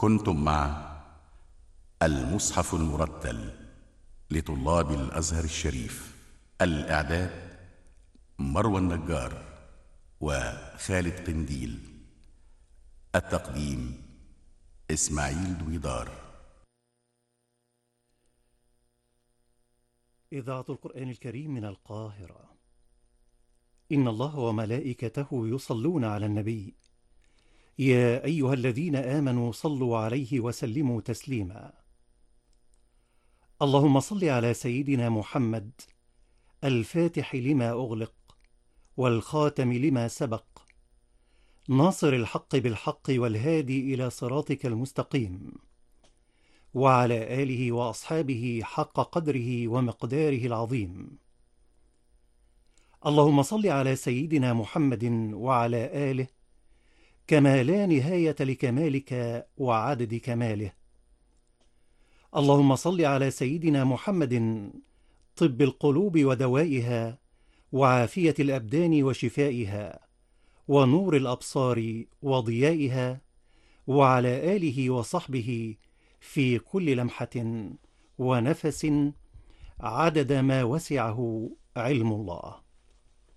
كنتم مع المصحف المرتل لطلاب الأزهر الشريف. الإعداد مروى النجار وخالد قنديل. التقديم إسماعيل دويدار. إذاعة القرآن الكريم من القاهرة. إن الله وملائكته يصلون على النبي، يا أيها الذين آمنوا صلوا عليه وسلموا تسليما. اللهم صل على سيدنا محمد الفاتح لما أغلق والخاتم لما سبق، ناصر الحق بالحق والهادي إلى صراطك المستقيم، وعلى آله وأصحابه حق قدره ومقداره العظيم. اللهم صل على سيدنا محمد وعلى آله كما لا نهاية لكمالك وعدد كماله. اللهم صل على سيدنا محمد طب القلوب ودوائها وعافية الأبدان وشفائها ونور الأبصار وضيائها، وعلى آله وصحبه في كل لمحة ونفس عدد ما وسعه علم الله.